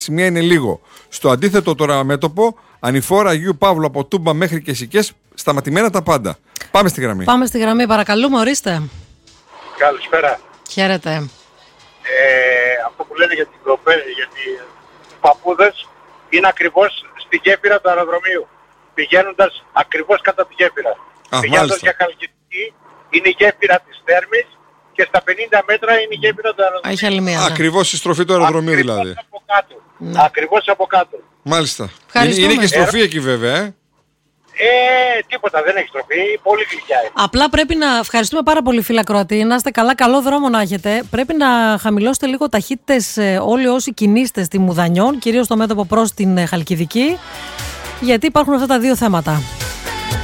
σημεία είναι λίγο. Στο αντίθετο τώρα μέτωπο, ανηφόρα Αγίου Παύλου από Τούμπα μέχρι και Σικές, σταματημένα τα πάντα. Πάμε στη γραμμή. Πάμε στη γραμμή, παρακαλούμε, ορίστε. Καλησπέρα. Χαίρετε. Αυτό που λένε για τους παππούδες είναι ακριβώς στη γέφυρα του αεροδρομίου. Πηγαίνοντας ακριβώς κατά τη γέφυρα. Πηγαίνοντας για Χαλκιδική είναι η γέφυρα της Θέρμης και στα 50 μέτρα είναι η γέφυρα του αεροδρομίου. Έχει άλλη μία. Ναι. Ακριβώς η στροφή του αεροδρομίου δηλαδή. Από κάτω. Ναι. Ακριβώς από κάτω. Μάλιστα. Είναι και στροφή εκεί βέβαια. Τίποτα, δεν έχει στροφή, πολύ γλυκιά είναι. Απλά πρέπει να ευχαριστούμε πάρα πολύ, φίλα Κροατή. Να είστε καλά, καλό δρόμο να έχετε. Πρέπει να χαμηλώσετε λίγο ταχύτητες όλοι όσοι κινείστε στη Μουδανιών, κυρίως στο μέτωπο προς την Χαλκιδική, γιατί υπάρχουν αυτά τα δύο θέματα.